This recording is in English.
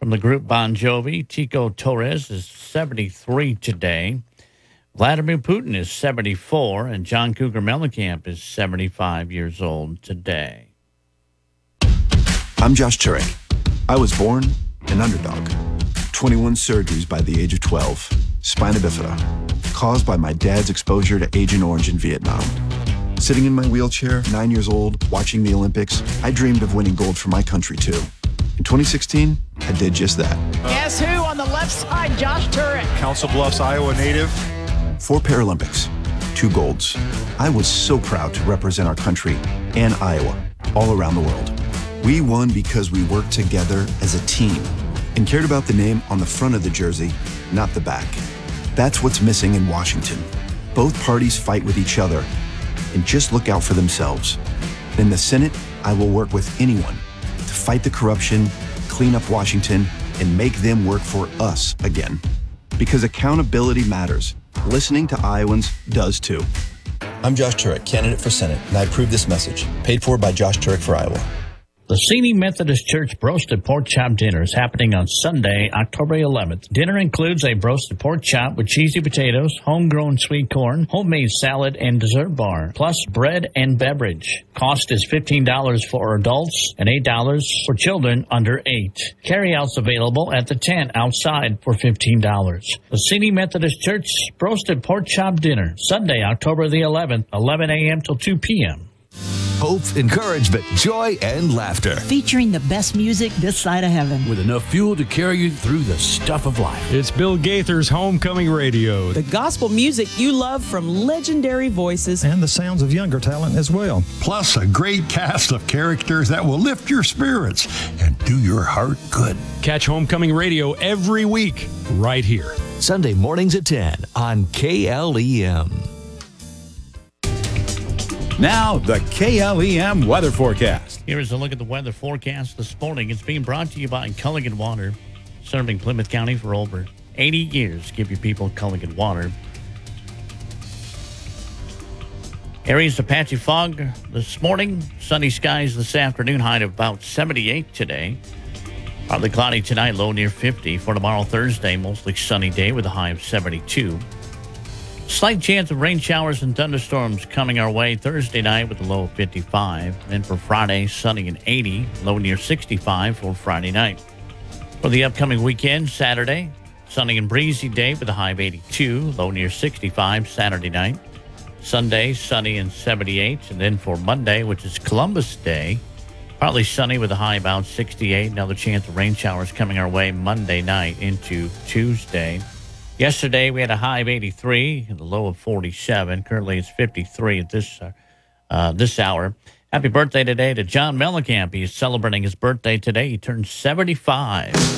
From the group Bon Jovi, Tico Torres is 73 today. Vladimir Putin is 74, and John Cougar Mellencamp is 75 years old today. I'm Josh Turek. I was born an underdog. 21 surgeries by the age of 12. Spina bifida, caused by my dad's exposure to Agent Orange in Vietnam. Sitting in my wheelchair, 9 years old, watching the Olympics, I dreamed of winning gold for my country too. In 2016, I did just that. Guess who on the left side? Josh Turek. Council Bluffs, Iowa native. 4 Paralympics, 2 golds. I was so proud to represent our country and Iowa all around the world. We won because we worked together as a team and cared about the name on the front of the jersey, not the back. That's what's missing in Washington. Both parties fight with each other and just look out for themselves. In the Senate, I will work with anyone to fight the corruption, clean up Washington, and make them work for us again. Because accountability matters. Listening to Iowans does too. I'm Josh Turek, candidate for Senate, and I approve this message. Paid for by Josh Turek for Iowa. The Seney Methodist Church Roasted Pork Chop Dinner is happening on Sunday, October 11th. Dinner includes a roasted pork chop with cheesy potatoes, homegrown sweet corn, homemade salad, and dessert bar, plus bread and beverage. Cost is $15 for adults and $8 for children under 8. Carryouts available at the tent outside for $15. The Seney Methodist Church Roasted Pork Chop Dinner, Sunday, October the 11th, 11 a.m. till 2 p.m. Hope, encouragement, joy, and laughter. Featuring the best music this side of heaven. With enough fuel to carry you through the stuff of life. It's Bill Gaither's Homecoming Radio. The gospel music you love from legendary voices. And the sounds of younger talent as well. Plus a great cast of characters that will lift your spirits and do your heart good. Catch Homecoming Radio every week right here. Sunday mornings at 10 on KLEM. Now, the KLEM weather forecast. Here is a look at the weather forecast this morning. It's being brought to you by Culligan Water, serving Plymouth County for over 80 years. Give your people Culligan Water. Areas of patchy fog this morning. Sunny skies this afternoon. High of about 78 today. Partly cloudy tonight, low near 50. For tomorrow, Thursday, mostly sunny day with a high of 72. Slight chance of rain showers and thunderstorms coming our way Thursday night with a low of 55. Then for Friday, sunny and 80, low near 65 for Friday night. For the upcoming weekend, Saturday, sunny and breezy day with a high of 82, low near 65 Saturday night. Sunday, sunny and 78. And then for Monday, which is Columbus Day, partly sunny with a high about 68. Another chance of rain showers coming our way Monday night into Tuesday. Yesterday, we had a high of 83 and a low of 47. Currently, it's 53 at this hour. Happy birthday today to John Mellencamp. He is celebrating his birthday today. He turned 75.